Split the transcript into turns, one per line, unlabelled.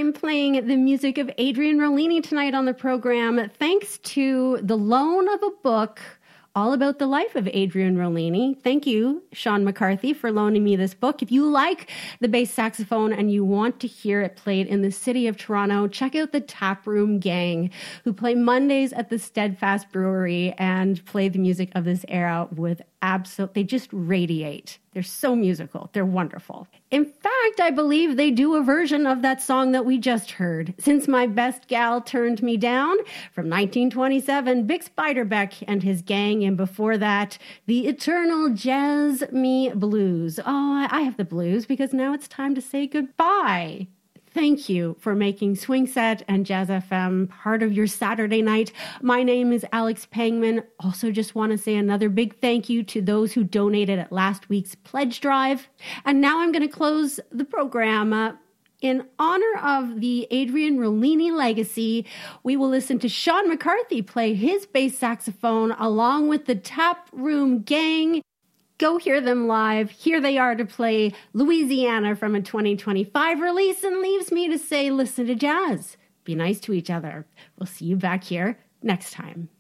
I'm playing the music of Adrian Rollini tonight on the program, thanks to the loan of a book all about the life of Adrian Rollini. Thank you, Sean McCarthy, for loaning me this book. If you like the bass saxophone and you want to hear it played in the city of Toronto, check out the Taproom Gang, who play Mondays at the Steadfast Brewery and play the music of this era with they just radiate. They're so musical. They're wonderful. In fact, I believe they do a version of that song that we just heard, Since My Best Gal Turned Me Down, from 1927, Bix Beiderbecke and his gang, and before that, the eternal Jazz Me Blues. Oh, I have the blues because now it's time to say goodbye. Thank you for making Swing Set and Jazz FM part of your Saturday night. My name is Alex Pangman. Also just want to say another big thank you to those who donated at last week's pledge drive. And now I'm going to close the program. In honor of the Adrian Rollini legacy, we will listen to Sean McCarthy play his bass saxophone along with the Taproom Gang. Go hear them live. Here they are to play Louisiana from a 2025 release, and leaves me to say, listen to jazz. Be nice to each other. We'll see you back here next time.